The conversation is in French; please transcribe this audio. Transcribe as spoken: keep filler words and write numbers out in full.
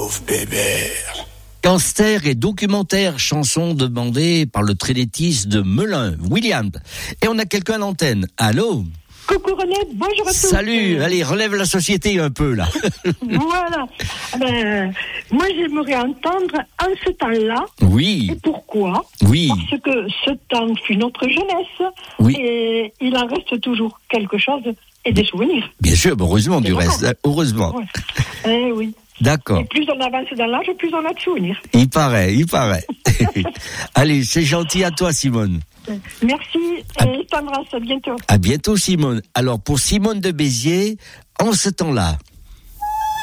Pauvre Bébert. Gangster et documentaire, chanson demandée par le trainettiste de Melun, William. Et on a quelqu'un à l'antenne. Allô? Coucou René, bonjour à tous. Salut, allez, relève la société un peu là. Voilà. Ben, moi j'aimerais entendre en ce temps-là. Oui. Et pourquoi? Oui. Parce que ce temps fut notre jeunesse. Oui. Et il en reste toujours quelque chose et des souvenirs. Bien sûr, heureusement du D'accord. reste, heureusement. Ouais. Eh oui. D'accord. Et plus on avance dans l'âge, plus on a de souvenirs. Il paraît, il paraît. Allez, c'est gentil à toi, Simone. Merci à... et je t'embrasse, à bientôt. À bientôt, Simone. Alors, pour Simone de Béziers, en ce temps-là.